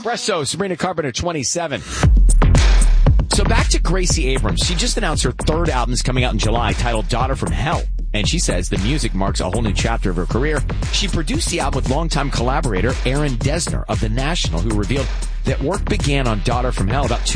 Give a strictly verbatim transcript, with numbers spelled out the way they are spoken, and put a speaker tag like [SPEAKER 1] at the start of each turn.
[SPEAKER 1] Espresso, Sabrina Carpenter, twenty-seven. So back to Gracie Abrams. She just announced her third album is coming out in July, titled Daughter from Hell. And she says the music marks a whole new chapter of her career. She produced the album with longtime collaborator Aaron Dessner of The National, who revealed that work began on Daughter from Hell about two